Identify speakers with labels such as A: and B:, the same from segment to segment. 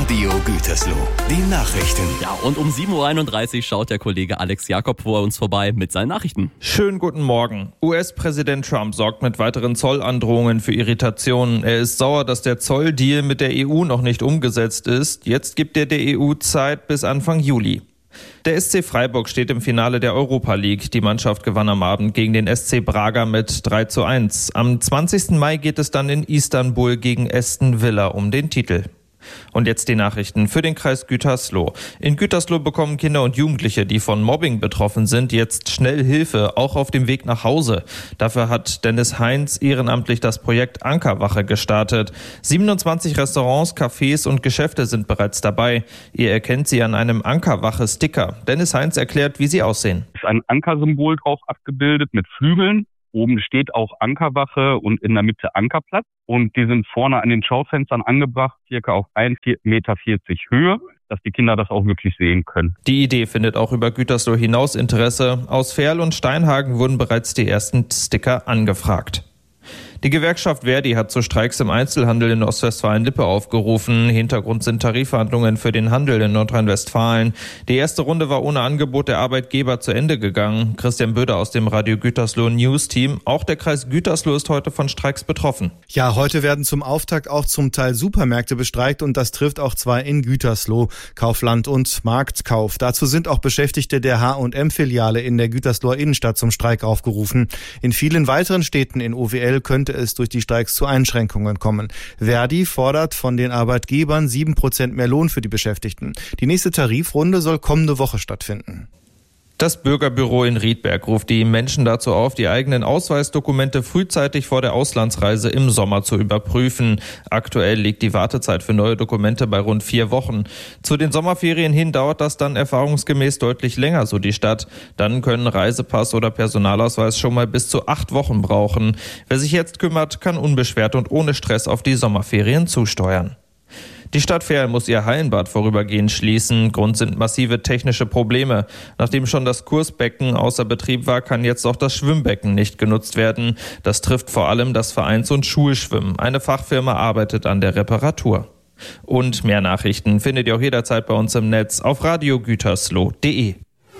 A: Radio Gütersloh. Die Nachrichten.
B: Ja, und um 7.31 Uhr schaut der Kollege Alex Jakob vor uns vorbei mit seinen Nachrichten.
C: Schönen guten Morgen. US-Präsident Trump sorgt mit weiteren Zollandrohungen für Irritationen. Er ist sauer, dass der Zolldeal mit der EU noch nicht umgesetzt ist. Jetzt gibt er der EU Zeit bis Anfang Juli. Der SC Freiburg steht im Finale der Europa League. Die Mannschaft gewann am Abend gegen den SC Braga mit 3:1. Am 20. Mai geht es dann in Istanbul gegen Aston Villa um den Titel. Und jetzt die Nachrichten für den Kreis Gütersloh. In Gütersloh bekommen Kinder und Jugendliche, die von Mobbing betroffen sind, jetzt schnell Hilfe, auch auf dem Weg nach Hause. Dafür hat Dennis Heinz ehrenamtlich das Projekt Ankerwache gestartet. 27 Restaurants, Cafés und Geschäfte sind bereits dabei. Ihr erkennt sie an einem Ankerwache-Sticker. Dennis Heinz erklärt, wie sie aussehen.
D: Es ist ein Ankersymbol drauf abgebildet mit Flügeln. Oben steht auch Ankerwache und in der Mitte Ankerplatz. Und die sind vorne an den Schaufenstern angebracht, circa auf 1,40 Meter Höhe, dass die Kinder das auch wirklich sehen können.
C: Die Idee findet auch über Gütersloh hinaus Interesse. Aus Verl und Steinhagen wurden bereits die ersten Sticker angefragt. Die Gewerkschaft Verdi hat zu Streiks im Einzelhandel in Ostwestfalen-Lippe aufgerufen. Hintergrund sind Tarifverhandlungen für den Handel in Nordrhein-Westfalen. Die erste Runde war ohne Angebot der Arbeitgeber zu Ende gegangen. Christian Böder aus dem Radio Gütersloh News Team. Auch der Kreis Gütersloh ist heute von Streiks betroffen.
E: Ja, heute werden zum Auftakt auch zum Teil Supermärkte bestreikt und das trifft auch zwei in Gütersloh, Kaufland und Marktkauf. Dazu sind auch Beschäftigte der H&M-Filiale in der Gütersloher Innenstadt zum Streik aufgerufen. In vielen weiteren Städten in OWL könnte es durch die Streiks zu Einschränkungen kommen. Verdi fordert von den Arbeitgebern 7% mehr Lohn für die Beschäftigten. Die nächste Tarifrunde soll kommende Woche stattfinden.
C: Das Bürgerbüro in Riedberg ruft die Menschen dazu auf, die eigenen Ausweisdokumente frühzeitig vor der Auslandsreise im Sommer zu überprüfen. Aktuell liegt die Wartezeit für neue Dokumente bei rund 4 Wochen. Zu den Sommerferien hin dauert das dann erfahrungsgemäß deutlich länger, so die Stadt. Dann können Reisepass oder Personalausweis schon mal bis zu 8 Wochen brauchen. Wer sich jetzt kümmert, kann unbeschwert und ohne Stress auf die Sommerferien zusteuern. Die Stadt Verl muss ihr Hallenbad vorübergehend schließen. Grund sind massive technische Probleme. Nachdem schon das Kursbecken außer Betrieb war, kann jetzt auch das Schwimmbecken nicht genutzt werden. Das trifft vor allem das Vereins- und Schulschwimmen. Eine Fachfirma arbeitet an der Reparatur. Und mehr Nachrichten findet ihr auch jederzeit bei uns im Netz auf radiogütersloh.de.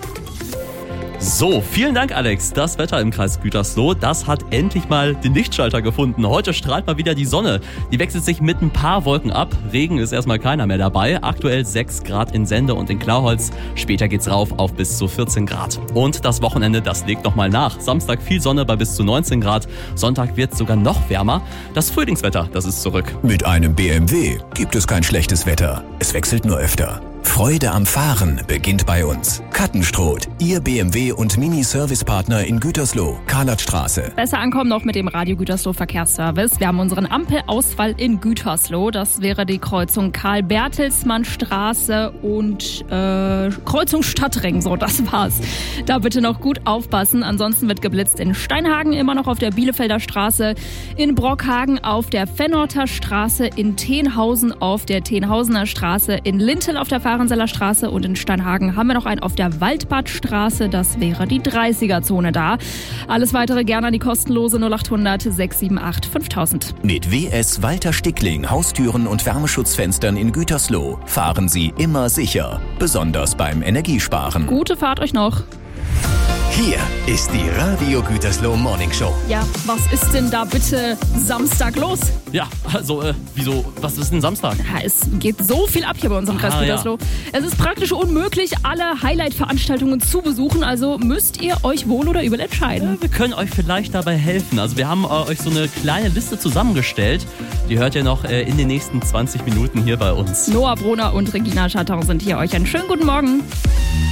B: So, vielen Dank, Alex. Das Wetter im Kreis Gütersloh, das hat endlich mal den Lichtschalter gefunden. Heute strahlt mal wieder die Sonne. Die wechselt sich mit ein paar Wolken ab. Regen ist erstmal keiner mehr dabei. Aktuell 6 Grad in Sende und in Klauholz. Später geht's rauf auf bis zu 14 Grad. Und das Wochenende, das legt nochmal nach. Samstag viel Sonne bei bis zu 19 Grad. Sonntag wird's sogar noch wärmer. Das Frühlingswetter, das ist zurück.
A: Mit einem BMW gibt es kein schlechtes Wetter. Es wechselt nur öfter. Freude am Fahren beginnt bei uns. Kattenstroth, Ihr BMW- und Mini-Service-Partner in Gütersloh, Karlatstraße.
F: Besser ankommen noch mit dem Radio Gütersloh Verkehrsservice. Wir haben unseren Ampelausfall in Gütersloh. Das wäre die Kreuzung Karl-Bertelsmann-Straße und Kreuzung Stadtring. So, das war's. Da bitte noch gut aufpassen. Ansonsten wird geblitzt in Steinhagen, immer noch auf der Bielefelder Straße, in Brockhagen auf der Vennorter Straße, in Tenhausen auf der Tenhausener Straße, in Lintel auf der Fahrenseller Straße und in Steinhagen haben wir noch einen auf der Waldbadstraße. Das wäre die 30er-Zone da. Alles weitere gerne an die kostenlose 0800 678 5000.
A: Mit WS Walter Stickling Haustüren und Wärmeschutzfenstern in Gütersloh fahren Sie immer sicher. Besonders beim Energiesparen.
F: Gute Fahrt euch noch.
A: Hier ist die Radio Gütersloh Morning Show.
F: Ja, was ist denn da bitte Samstag los?
B: Ja, also, wieso, was ist denn Samstag?
F: Ja, es geht so viel ab hier bei unserem Kreis Gütersloh. Ja. Es ist praktisch unmöglich, alle Highlight-Veranstaltungen zu besuchen, also müsst ihr euch wohl oder übel entscheiden.
B: Ja, wir können euch vielleicht dabei helfen. Also wir haben euch so eine kleine Liste zusammengestellt. Die hört ihr noch in den nächsten 20 Minuten hier bei uns.
F: Noah Brunner und Regina Schatton sind hier. Euch einen schönen guten Morgen.